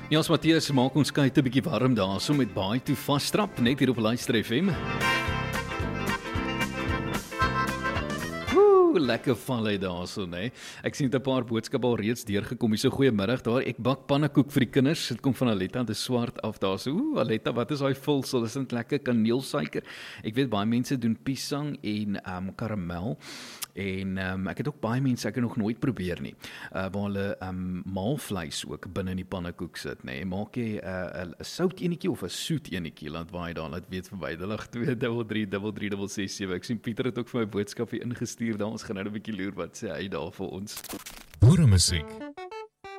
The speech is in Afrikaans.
Ja, ons Matthias maak ons kyk 'n bietjie warm daarso met baie toe vasstrap net hier op Luister FM. Lekker val hy daarso, nê. Ek sien 'n paar boodskappe al reeds deurgekom. Hier so goeiemiddag daar. Ek bak pannekoek vir die kinders. Dit kom van Aletta, dit is swart af daarso. Aletta, wat is daai vulsel? Is dit lekker kaneelsuiker? Ek weet baie mense doen piesang en karamel. En ek het ook baie mense, ek het nog nooit probeer nie, waar hulle maalvleis ook binne in die pannekoek sit, nê. Maak jy 'n sout enetjie of 'n soet enetjie, laat waai daar, laat weet verby 0823336667. Ek sien Pieter het ook vir my boodskap hier ingestuur daar. Ons gaan nou 'n bietjie loer wat sê hy daar vir ons. Boere musiek